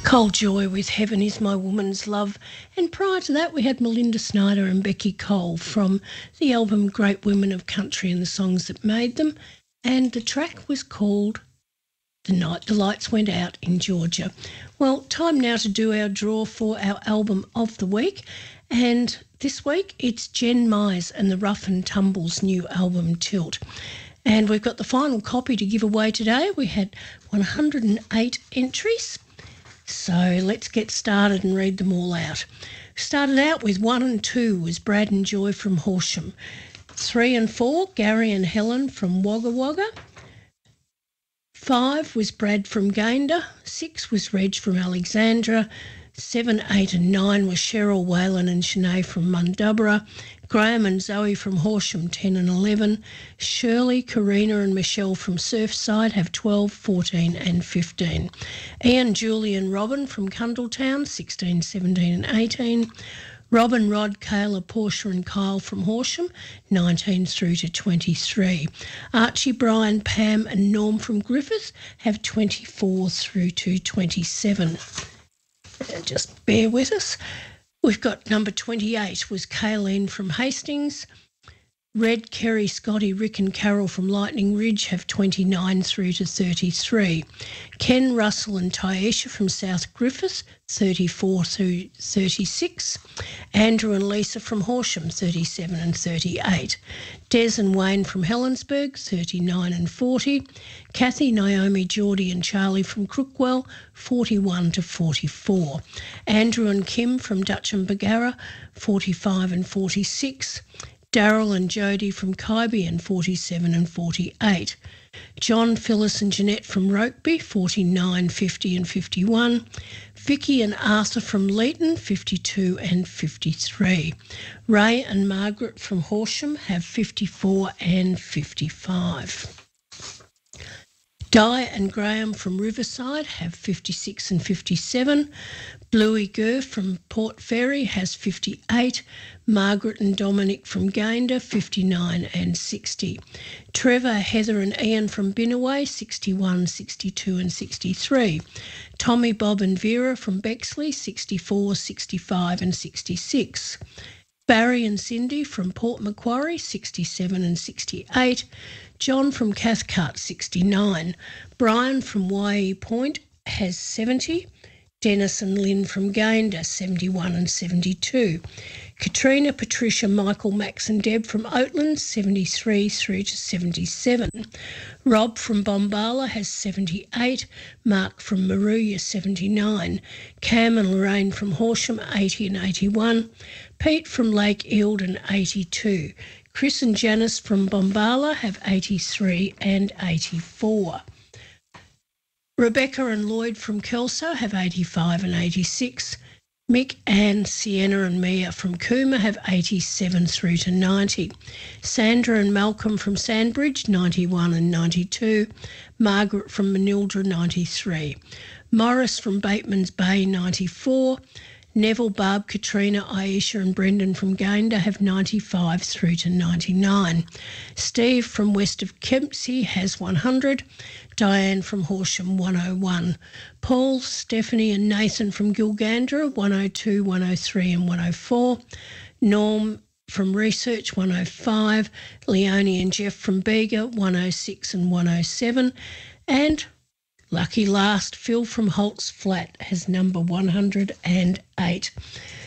Cold Joy with Heaven Is My Woman's Love. And prior to that, we had Melinda Snyder and Becky Cole from the album Great Women of Country and the Songs That Made Them. And the track was called The Night the Lights Went Out in Georgia. Well, time now to do our draw for our album of the week. And this week it's Jen Mize and the Rough and Tumble's new album Tilt. And we've got the final copy to give away today. We had 108 entries. So let's get started and read them all out. Started out with 1 and 2 was Brad and Joy from Horsham. 3 and 4, Gary and Helen from Wagga Wagga. 5 was Brad from Gayndah. 6 was Reg from Alexandra. 7, 8 and 9 were Cheryl, Whalen and Shanae from Mundubbera. Graham and Zoe from Horsham, 10 and 11. Shirley, Karina and Michelle from Surfside have 12, 14 and 15. Ian, Julie and Robin from Cundletown, 16, 17 and 18. Robin, Rod, Kayla, Portia and Kyle from Horsham, 19 through to 23. Archie, Brian, Pam and Norm from Griffith have 24 through to 27. Just bear with us. We've got number 28 was Kayleen from Hastings. Red, Kerry, Scotty, Rick and Carol from Lightning Ridge have 29 through to 33. Ken, Russell and Tyesha from South Griffith, 34 through 36. Andrew and Lisa from Horsham, 37 and 38. Des and Wayne from Helensburgh, 39 and 40. Kathy, Naomi, Geordie and Charlie from Crookwell, 41 to 44. Andrew and Kim from Dutch and Bagara, 45 and 46. Daryl and Jodie from Kybe, 47 and 48. John, Phyllis and Jeanette from Rokeby, 49, 50 and 51. Vicky and Arthur from Leeton, 52 and 53. Ray and Margaret from Horsham have 54 and 55. Di and Graham from Riverside have 56 and 57. Bluey Gurr from Port Fairy has 58. Margaret and Dominic from Gayndah, 59 and 60. Trevor, Heather and Ian from Binnaway, 61, 62 and 63. Tommy, Bob and Vera from Bexley, 64, 65 and 66. Barry and Cindy from Port Macquarie, 67 and 68. John from Cathcart, 69. Brian from Waihee Point has 70. Dennis and Lynn from Gayndah, 71 and 72. Katrina, Patricia, Michael, Max and Deb from Oatlands, 73 through to 77. Rob from Bombala has 78. Mark from Maruya, 79. Cam and Lorraine from Horsham, 80 and 81. Pete from Lake Eildon, 82. Chris and Janice from Bombala have 83 and 84. Rebecca and Lloyd from Kelso have 85 and 86. Mick, Anne, Sienna and Mia from Cooma have 87 through to 90. Sandra and Malcolm from Sandbridge, 91 and 92. Margaret from Manildra, 93. Morris from Bateman's Bay, 94. Neville, Barb, Katrina, Aisha and Brendan from Gayndah have 95 through to 99. Steve from west of Kempsey has 100. Diane from Horsham, 101. Paul, Stephanie and Nathan from Gilgandra, 102, 103 and 104. Norm from Research, 105. Leonie and Jeff from Bega, 106 and 107. And lucky last, Phil from Holt's Flat has number 108.